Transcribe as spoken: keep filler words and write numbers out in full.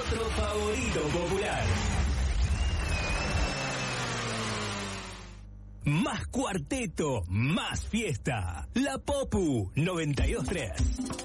nuestro favorito popular. Más cuarteto, más fiesta. La Popu noventa y dos tres.